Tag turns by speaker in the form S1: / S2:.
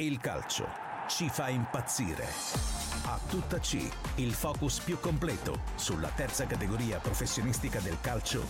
S1: Il calcio ci fa impazzire. A tutta C, il focus più completo sulla terza categoria professionistica del calcio